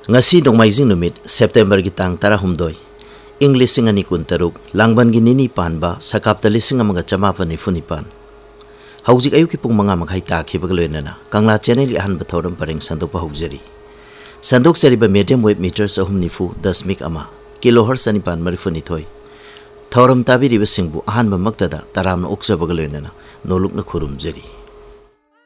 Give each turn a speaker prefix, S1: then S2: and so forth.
S1: Ngasi Nongmaijing Numit September gitang tarahumdoi English singa ni kuntaruk langban gi nini panba sakapta lising amaga chamapa ni funipan haujik ayuki pung manga maghai ta khibagloinana Kangla channel li ahan bathoram pareng sandopa haujari sandok seriba medium wave meters ahum nifu 10 ama kilohertz anipan marifuni thoi thoram tabiri besingbu ahan ba maktada taramna oksa bagloinana nolukna khurumjari